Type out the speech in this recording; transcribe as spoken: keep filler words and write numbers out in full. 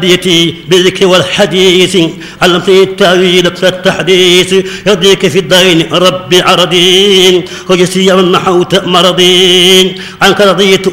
تربيتي بالذكر والحديث علمتني التأويل التحديث يرضيك في الدين ربي عرضين وجسيا محوت مرضين عنك رضيت